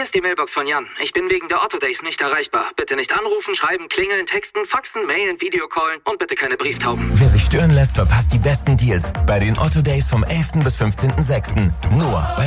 ist die Mailbox von Jan. Ich bin wegen der Otto Days nicht erreichbar. Bitte nicht anrufen, schreiben, klingeln, texten, faxen, mailen, Videocallen und bitte keine Brieftauben. Wer sich stören lässt, verpasst die besten Deals bei den Otto Days vom 11. bis 15.06. Nur bei